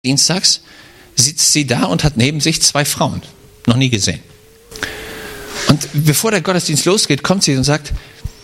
Dienstags sitzt sie da und hat neben sich 2 Frauen. Noch nie gesehen. Und bevor der Gottesdienst losgeht, kommt sie und sagt,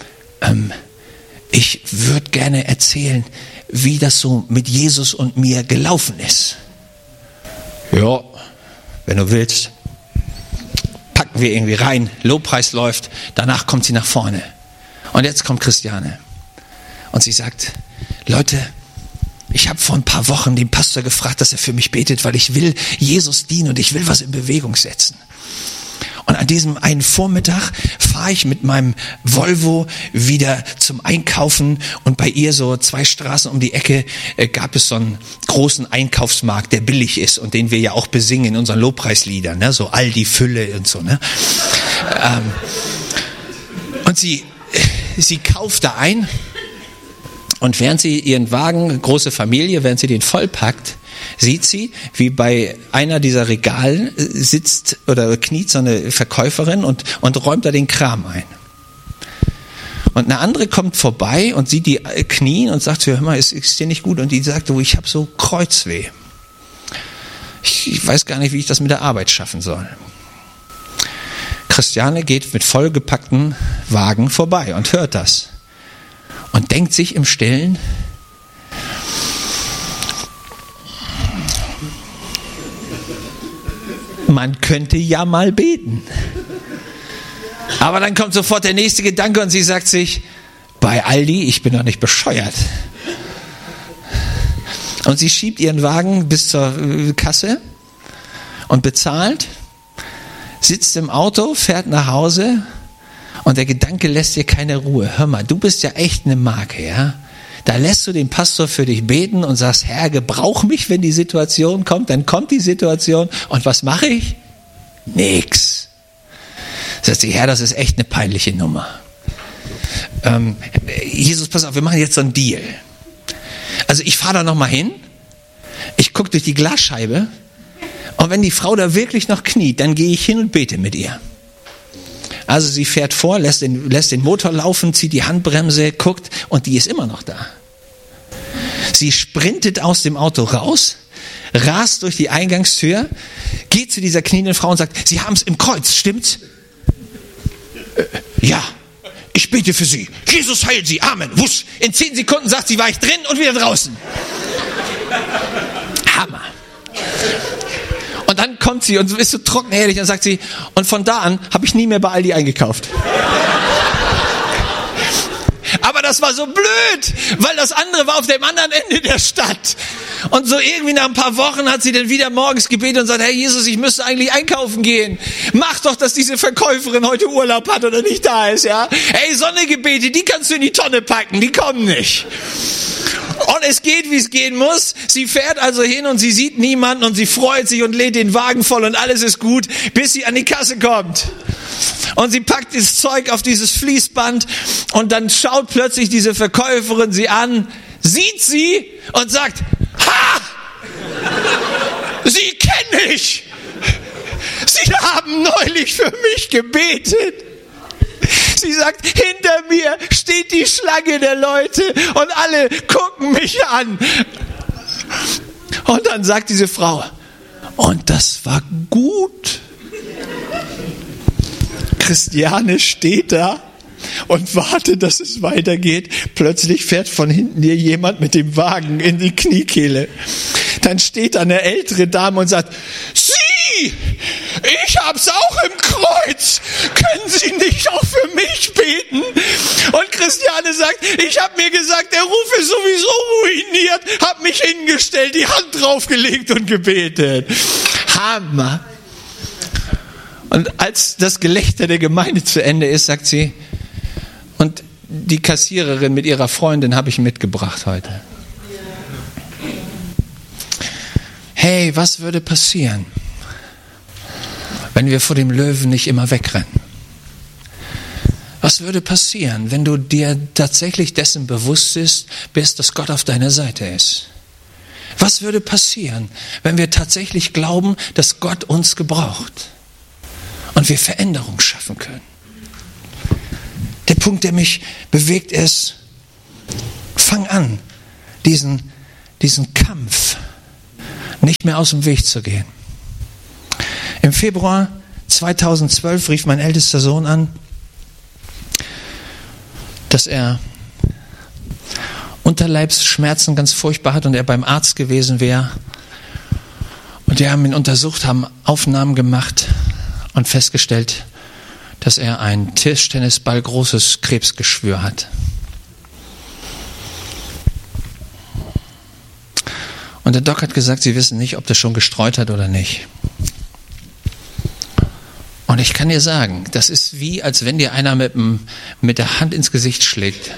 ich würde gerne erzählen, wie das so mit Jesus und mir gelaufen ist. Ja, wenn du willst, packen wir irgendwie rein, Lobpreis läuft, danach kommt sie nach vorne. Und jetzt kommt Christiane. Und sie sagt, Leute, ich habe vor ein paar Wochen den Pastor gefragt, dass er für mich betet, weil ich will Jesus dienen und ich will was in Bewegung setzen. Und an diesem einen Vormittag fahre ich mit meinem Volvo wieder zum Einkaufen und bei ihr so 2 Straßen um die Ecke gab es so einen großen Einkaufsmarkt, der billig ist und den wir ja auch besingen in unseren Lobpreisliedern, ne? So Aldi, Fülle und so. Ne? Und sie kauft da ein und während sie ihren Wagen, große Familie, während sie den vollpackt, sieht sie, wie bei einer dieser Regalen sitzt oder kniet so eine Verkäuferin und räumt da den Kram ein. Und eine andere kommt vorbei und sieht die knien und sagt, hör mal, ist dir nicht gut? Und die sagt, ich habe so Kreuzweh. Ich weiß gar nicht, wie ich das mit der Arbeit schaffen soll. Christiane geht mit vollgepackten Wagen vorbei und hört das. Und denkt sich im Stillen, man könnte ja mal beten. Aber dann kommt sofort der nächste Gedanke und sie sagt sich, bei Aldi, ich bin doch nicht bescheuert. Und sie schiebt ihren Wagen bis zur Kasse und bezahlt, sitzt im Auto, fährt nach Hause und der Gedanke lässt ihr keine Ruhe. Hör mal, du bist ja echt eine Marke, ja? Da lässt du den Pastor für dich beten und sagst, Herr, gebrauch mich, wenn die Situation kommt. Dann kommt die Situation und was mache ich? Nix. Sagt sie, Herr, das ist echt eine peinliche Nummer. Jesus, pass auf, wir machen jetzt so einen Deal. Also ich fahre da nochmal hin, ich gucke durch die Glasscheibe und wenn die Frau da wirklich noch kniet, dann gehe ich hin und bete mit ihr. Also sie fährt vor, lässt den Motor laufen, zieht die Handbremse, guckt und die ist immer noch da. Sie sprintet aus dem Auto raus, rast durch die Eingangstür, geht zu dieser knienden Frau und sagt, Sie haben es im Kreuz, stimmt's? Ja, ich bete für Sie. Jesus heilt Sie, Amen. Wusch. In 10 Sekunden sagt sie, war ich drin und wieder draußen. Hammer. Und dann kommt sie und ist so trockenehrlich und sagt sie, und von da an habe ich nie mehr bei Aldi eingekauft. Aber das war so blöd, weil das andere war auf dem anderen Ende der Stadt. Und so irgendwie nach ein paar Wochen hat sie dann wieder morgens gebetet und sagt, Herr Jesus, ich müsste eigentlich einkaufen gehen. Mach doch, dass diese Verkäuferin heute Urlaub hat oder nicht da ist, ja. Hey, Sonnegebete, die kannst du in die Tonne packen, die kommen nicht. Und es geht, wie es gehen muss. Sie fährt also hin und sie sieht niemanden und sie freut sich und lädt den Wagen voll und alles ist gut, bis sie an die Kasse kommt. Und sie packt das Zeug auf dieses Fließband und dann schaut plötzlich diese Verkäuferin sie an, sieht sie und sagt, ha! Sie kenne ich! Sie haben neulich für mich gebetet. Sie sagt, hinter mir steht die Schlange der Leute und alle gucken mich an. Und dann sagt diese Frau, und das war gut. Christiane steht da und wartet, dass es weitergeht. Plötzlich fährt von hinten ihr jemand mit dem Wagen in die Kniekehle. Dann steht da eine ältere Dame und sagt, Sie, ich hab's auch im Kreuz. Können Sie nicht auch für mich beten? Und Christiane sagt, ich habe mir gesagt, der Ruf ist sowieso ruiniert, hab mich hingestellt, die Hand draufgelegt und gebetet. Hammer. Und als das Gelächter der Gemeinde zu Ende ist, sagt sie, und die Kassiererin mit ihrer Freundin habe ich mitgebracht heute. Hey, was würde passieren, wenn wir vor dem Löwen nicht immer wegrennen? Was würde passieren, wenn du dir tatsächlich dessen bewusst bist, dass Gott auf deiner Seite ist? Was würde passieren, wenn wir tatsächlich glauben, dass Gott uns gebraucht und wir Veränderung schaffen können? Der Punkt, der mich bewegt, ist, fang an, diesen Kampf nicht mehr aus dem Weg zu gehen. Im Februar 2012 rief mein ältester Sohn an, dass er Unterleibsschmerzen ganz furchtbar hat und er beim Arzt gewesen wäre. Und die haben ihn untersucht, haben Aufnahmen gemacht und festgestellt, dass er ein Tischtennisball großes Krebsgeschwür hat. Und der Doc hat gesagt, sie wissen nicht, ob das schon gestreut hat oder nicht. Und ich kann dir sagen, das ist wie, als wenn dir einer mit der Hand ins Gesicht schlägt.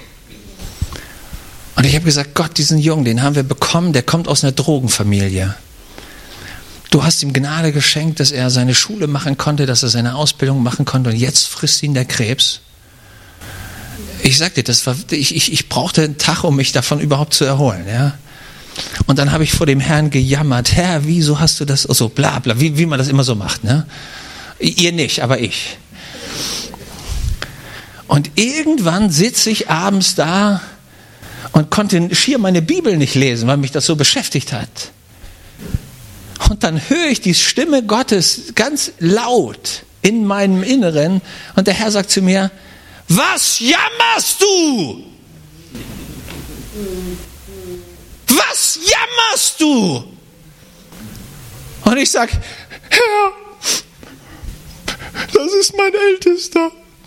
Und ich habe gesagt, Gott, diesen Jungen, den haben wir bekommen, der kommt aus einer Drogenfamilie. Du hast ihm Gnade geschenkt, dass er seine Schule machen konnte, dass er seine Ausbildung machen konnte und jetzt frisst ihn der Krebs. Ich sagte, ich brauchte einen Tag, um mich davon überhaupt zu erholen. Ja? Und dann habe ich vor dem Herrn gejammert, Herr, wieso hast du das, so bla bla, wie man das immer so macht. Ne? Ihr nicht, aber ich. Und irgendwann sitze ich abends da und konnte schier meine Bibel nicht lesen, weil mich das so beschäftigt hat. Und dann höre ich die Stimme Gottes ganz laut in meinem Inneren und der Herr sagt zu mir, was jammerst du? Was jammerst du? Und ich sage, Herr, das ist mein Ältester.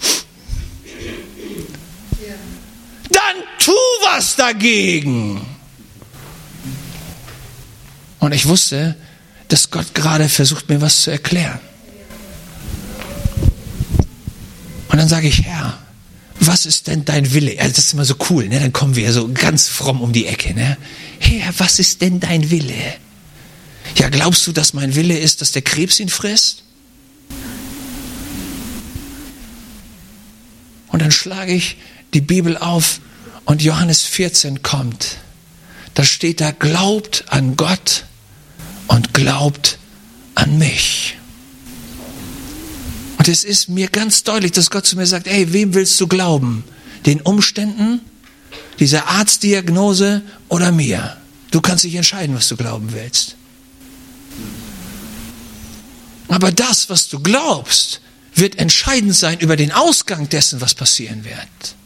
Dann tu was dagegen. Und ich wusste, dass Gott gerade versucht, mir was zu erklären. Und dann sage ich, Herr, was ist denn dein Wille? Also das ist immer so cool, ne? Dann kommen wir so ganz fromm um die Ecke. Ne? Herr, was ist denn dein Wille? Ja, glaubst du, dass mein Wille ist, dass der Krebs ihn frisst? Und dann schlage ich die Bibel auf und Johannes 14 kommt. Da steht da, glaubt an Gott und glaubt an mich. Und es ist mir ganz deutlich, dass Gott zu mir sagt, ey, wem willst du glauben? Den Umständen, dieser Arztdiagnose oder mir? Du kannst dich entscheiden, was du glauben willst. Aber das, was du glaubst, wird entscheidend sein über den Ausgang dessen, was passieren wird.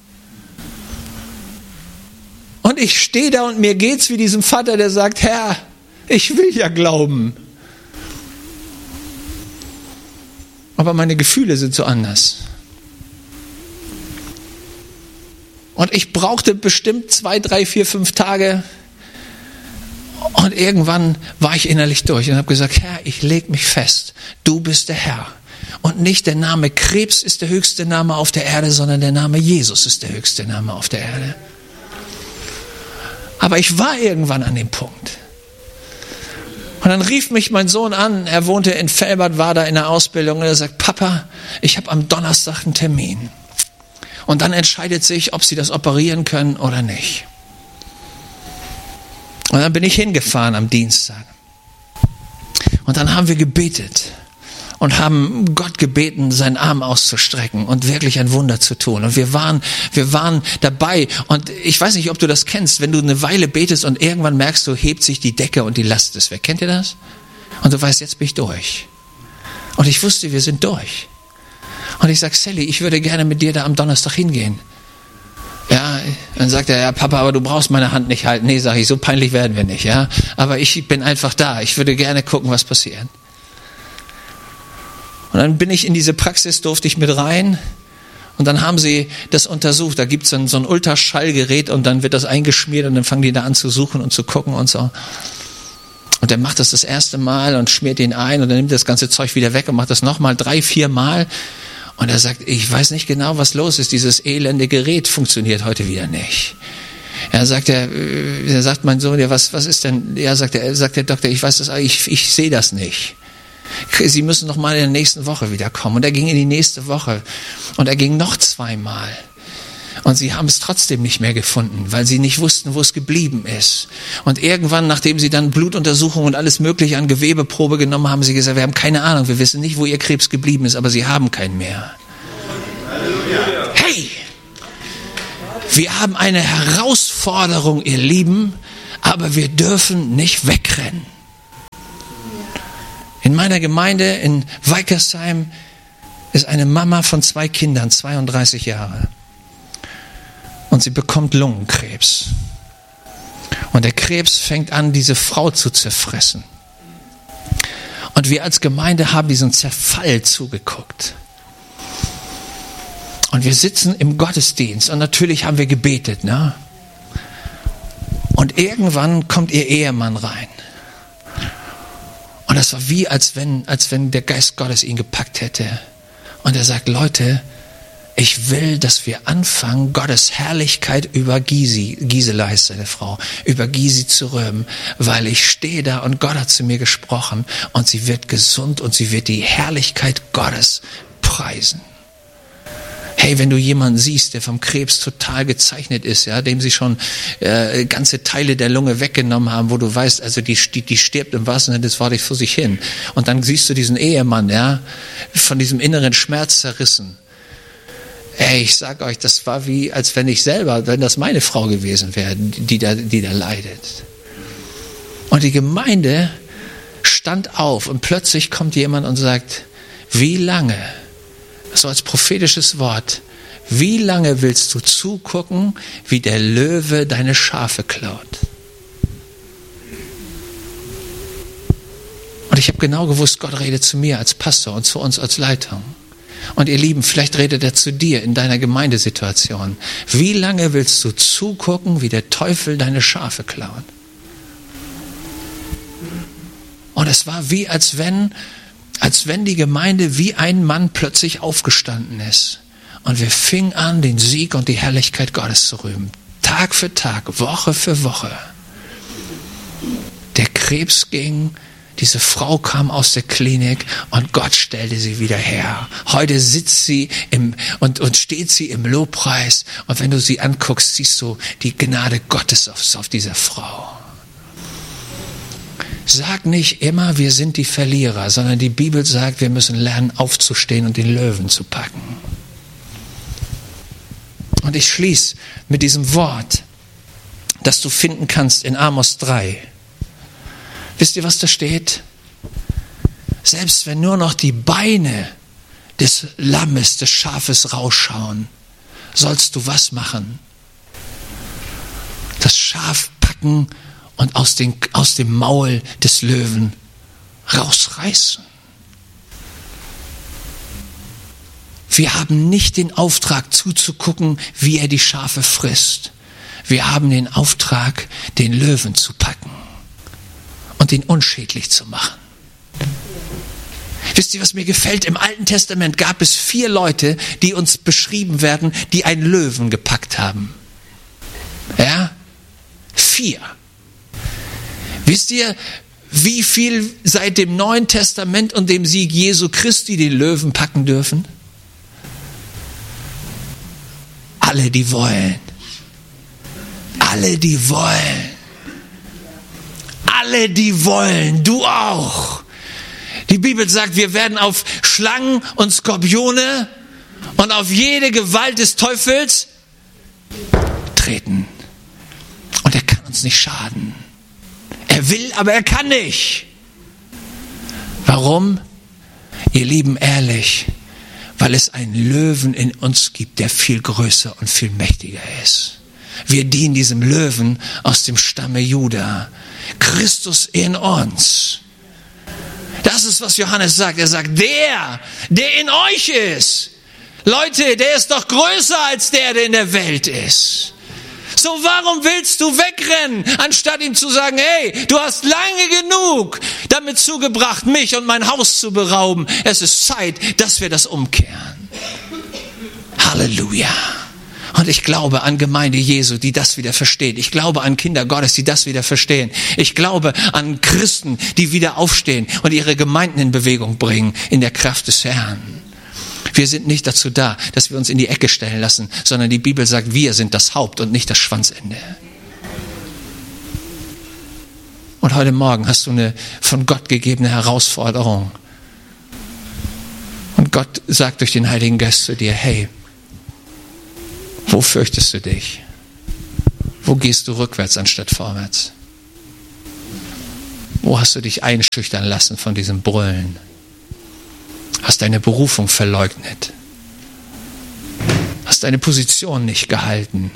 Und ich stehe da und mir geht's wie diesem Vater, der sagt, Herr, ich will ja glauben. Aber meine Gefühle sind so anders. Und ich brauchte bestimmt 2, 3, 4, 5 Tage. Und irgendwann war ich innerlich durch und habe gesagt, Herr, ich lege mich fest. Du bist der Herr. Und nicht der Name Krebs ist der höchste Name auf der Erde, sondern der Name Jesus ist der höchste Name auf der Erde. Aber ich war irgendwann an dem Punkt. Und dann rief mich mein Sohn an, er wohnte in Velbert, war da in der Ausbildung und er sagt, Papa, ich habe am Donnerstag einen Termin. Und dann entscheidet sich, ob sie das operieren können oder nicht. Und dann bin ich hingefahren am Dienstag. Und dann haben wir gebetet und haben Gott gebeten, seinen Arm auszustrecken und wirklich ein Wunder zu tun. Und wir waren dabei. Und ich weiß nicht, ob du das kennst, wenn du eine Weile betest und irgendwann merkst du, hebt sich die Decke und die Last ist weg. Kennt ihr das? Und du weißt, jetzt bin ich durch. Und ich wusste, wir sind durch. Und ich sag, Sally, ich würde gerne mit dir da am Donnerstag hingehen. Ja, dann sagt er, ja Papa, aber du brauchst meine Hand nicht halten. Nee, sag ich, so peinlich werden wir nicht. Ja, aber ich bin einfach da. Ich würde gerne gucken, was passiert. Und dann bin ich in diese Praxis, durfte ich mit rein. Und dann haben sie das untersucht. Da gibt es dann so ein Ultraschallgerät und dann wird das eingeschmiert und dann fangen die da an zu suchen und zu gucken und so. Und der macht das erste Mal und schmiert ihn ein und dann nimmt das ganze Zeug wieder weg und macht das nochmal 3, 4 Mal. Und er sagt, ich weiß nicht genau, was los ist. Dieses elende Gerät funktioniert heute wieder nicht. Er sagt mein Sohn, ja, was ist denn? Ja, sagt der Doktor, ich weiß das, ich sehe das nicht. Sie müssen noch mal in der nächsten Woche wiederkommen. Und er ging in die nächste Woche. Und er ging noch 2 Mal. Und sie haben es trotzdem nicht mehr gefunden, weil sie nicht wussten, wo es geblieben ist. Und irgendwann, nachdem sie dann Blutuntersuchungen und alles Mögliche an Gewebeprobe genommen haben, sie gesagt, wir haben keine Ahnung, wir wissen nicht, wo ihr Krebs geblieben ist, aber sie haben keinen mehr. Hey! Wir haben eine Herausforderung, ihr Lieben, aber wir dürfen nicht wegrennen. In meiner Gemeinde in Weikersheim ist eine Mama von 2 Kindern, 32 Jahre. Und sie bekommt Lungenkrebs. Und der Krebs fängt an, diese Frau zu zerfressen. Und wir als Gemeinde haben diesen Zerfall zugeguckt. Und wir sitzen im Gottesdienst und natürlich haben wir gebetet, ne? Und irgendwann kommt ihr Ehemann rein. Und das war wie, als wenn der Geist Gottes ihn gepackt hätte. Und er sagt, Leute, ich will, dass wir anfangen, Gottes Herrlichkeit über Gisela heißt seine Frau, über Gysi zu rühmen, weil ich stehe da und Gott hat zu mir gesprochen und sie wird gesund und sie wird die Herrlichkeit Gottes preisen. Hey, wenn du jemanden siehst, der vom Krebs total gezeichnet ist, ja, dem sie schon ganze Teile der Lunge weggenommen haben, wo du weißt, also die stirbt im wahrsten Sinne des Wortes vor sich hin. Und dann siehst du diesen Ehemann, ja, von diesem inneren Schmerz zerrissen. Hey, ich sag euch, das war wie, als wenn das meine Frau gewesen wäre, die da leidet. Und die Gemeinde stand auf und plötzlich kommt jemand und sagt, wie lange, so als prophetisches Wort, wie lange willst du zugucken, wie der Löwe deine Schafe klaut? Und ich habe genau gewusst, Gott redet zu mir als Pastor und zu uns als Leitung. Und ihr Lieben, vielleicht redet er zu dir in deiner Gemeindesituation. Wie lange willst du zugucken, wie der Teufel deine Schafe klaut? Und es war wie, als wenn die Gemeinde wie ein Mann plötzlich aufgestanden ist. Und wir fingen an, den Sieg und die Herrlichkeit Gottes zu rühmen. Tag für Tag, Woche für Woche. Der Krebs ging, diese Frau kam aus der Klinik und Gott stellte sie wieder her. Heute sitzt sie und steht sie im Lobpreis. Und wenn du sie anguckst, siehst du die Gnade Gottes auf dieser Frau. Sag nicht immer, wir sind die Verlierer, sondern die Bibel sagt, wir müssen lernen, aufzustehen und den Löwen zu packen. Und ich schließe mit diesem Wort, das du finden kannst in Amos 3. Wisst ihr, was da steht? Selbst wenn nur noch die Beine des Lammes, des Schafes rausschauen, sollst du was machen? Das Schaf packen und aus dem Maul des Löwen rausreißen. Wir haben nicht den Auftrag zuzugucken, wie er die Schafe frisst. Wir haben den Auftrag, den Löwen zu packen und ihn unschädlich zu machen. Wisst ihr, was mir gefällt? Im Alten Testament gab es 4 Leute, die uns beschrieben werden, die einen Löwen gepackt haben. Ja? 4. Wisst ihr, wie viel seit dem Neuen Testament und dem Sieg Jesu Christi den Löwen packen dürfen? Alle, die wollen. Alle, die wollen. Alle, die wollen. Du auch. Die Bibel sagt, wir werden auf Schlangen und Skorpione und auf jede Gewalt des Teufels treten. Und er kann uns nicht schaden. Er will, aber er kann nicht. Warum? Ihr Lieben, ehrlich, weil es einen Löwen in uns gibt, der viel größer und viel mächtiger ist. Wir dienen diesem Löwen aus dem Stamme Juda. Christus in uns. Das ist, was Johannes sagt. Er sagt, der in euch ist. Leute, der ist doch größer als der in der Welt ist. So, warum willst du wegrennen, anstatt ihm zu sagen, hey, du hast lange genug damit zugebracht, mich und mein Haus zu berauben. Es ist Zeit, dass wir das umkehren. Halleluja. Und ich glaube an Gemeinde Jesu, die das wieder versteht. Ich glaube an Kinder Gottes, die das wieder verstehen. Ich glaube an Christen, die wieder aufstehen und ihre Gemeinden in Bewegung bringen, in der Kraft des Herrn. Wir sind nicht dazu da, dass wir uns in die Ecke stellen lassen, sondern die Bibel sagt, wir sind das Haupt und nicht das Schwanzende. Und heute Morgen hast du eine von Gott gegebene Herausforderung. Und Gott sagt durch den Heiligen Geist zu dir, hey, wo fürchtest du dich? Wo gehst du rückwärts anstatt vorwärts? Wo hast du dich einschüchtern lassen von diesem Brüllen? Hast deine Berufung verleugnet? Hast deine Position nicht gehalten?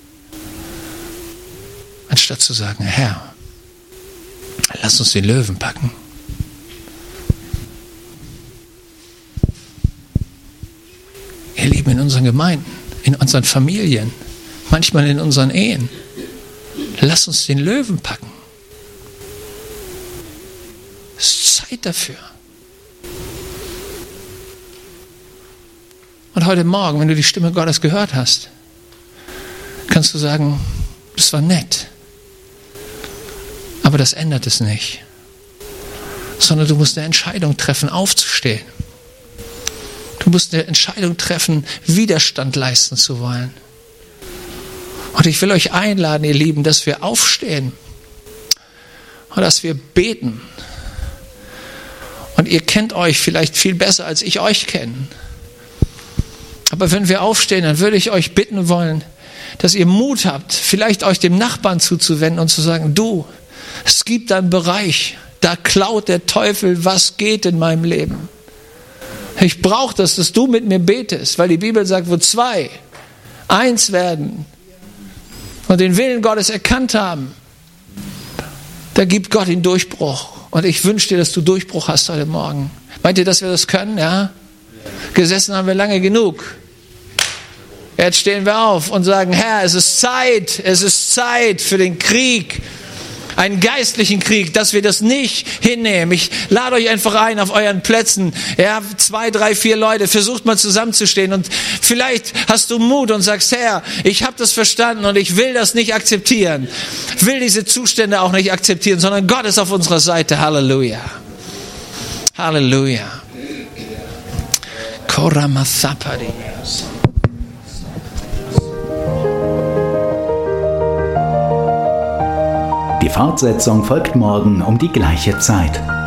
Anstatt zu sagen, Herr, lass uns den Löwen packen. Ihr Lieben, in unseren Gemeinden, in unseren Familien, manchmal in unseren Ehen, lass uns den Löwen packen. Es ist Zeit dafür. Und heute Morgen, wenn du die Stimme Gottes gehört hast, kannst du sagen, das war nett. Aber das ändert es nicht. Sondern du musst eine Entscheidung treffen, aufzustehen. Du musst eine Entscheidung treffen, Widerstand leisten zu wollen. Und ich will euch einladen, ihr Lieben, dass wir aufstehen und dass wir beten. Und ihr kennt euch vielleicht viel besser, als ich euch kenne. Aber wenn wir aufstehen, dann würde ich euch bitten wollen, dass ihr Mut habt, vielleicht euch dem Nachbarn zuzuwenden und zu sagen, du, es gibt einen Bereich, da klaut der Teufel, was geht in meinem Leben. Ich brauche das, dass du mit mir betest, weil die Bibel sagt, wo zwei eins werden und den Willen Gottes erkannt haben, da gibt Gott den Durchbruch. Und ich wünsche dir, dass du Durchbruch hast heute Morgen. Meint ihr, dass wir das können? Ja? Gesessen haben wir lange genug. Jetzt stehen wir auf und sagen, Herr, es ist Zeit für den Krieg. Einen geistlichen Krieg, dass wir das nicht hinnehmen. Ich lade euch einfach ein auf euren Plätzen. Ja, 2, 3, 4 Leute. Versucht mal zusammenzustehen und vielleicht hast du Mut und sagst, Herr, ich habe das verstanden und ich will das nicht akzeptieren. Will diese Zustände auch nicht akzeptieren, sondern Gott ist auf unserer Seite. Halleluja. Halleluja. Koramathapari. Die Fortsetzung folgt morgen um die gleiche Zeit.